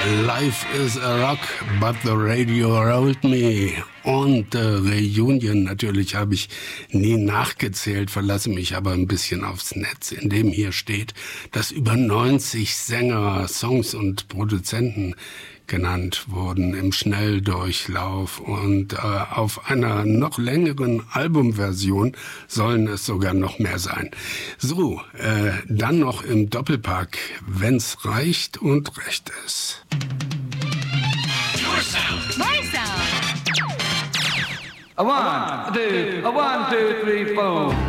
Life is a rock, but the radio rolled me. Und Reunion, natürlich habe ich nie nachgezählt, verlasse mich aber ein bisschen aufs Netz, in dem hier steht, dass über 90 Sänger, Songs und Produzenten genannt wurden im Schnelldurchlauf. Und auf einer noch längeren Albumversion sollen es sogar noch mehr sein. So, dann noch im Doppelpack, wenn's reicht und recht ist. Your sound. My sound. A one, two, three, four.